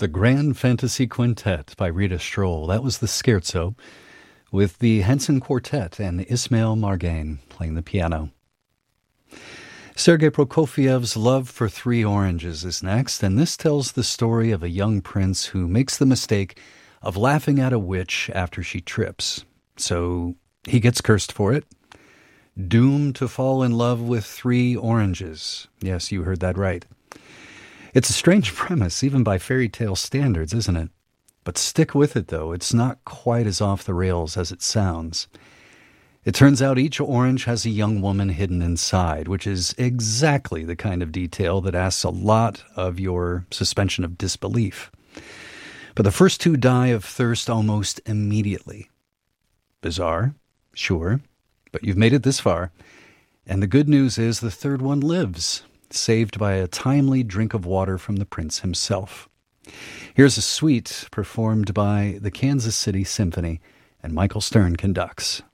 The Grand Fantasy Quintet by Rita Stroll. That was the Scherzo with the Henson Quartet and Ismail Margain playing the piano. Sergei Prokofiev's Love for Three Oranges is next, and this tells the story of a young prince who makes the mistake of laughing at a witch after she trips. So he gets cursed for it, doomed to fall in love with three oranges. Yes, you heard that right. It's a strange premise, even by fairy tale standards, isn't it? But stick with it, though. It's not quite as off the rails as it sounds. It turns out each orange has a young woman hidden inside, which is exactly the kind of detail that asks a lot of your suspension of disbelief. But the first two die of thirst almost immediately. Bizarre, sure, but you've made it this far. And the good news is the third one lives, saved by a timely drink of water from the prince himself. Here's a suite performed by the Kansas City Symphony, and Michael Stern conducts.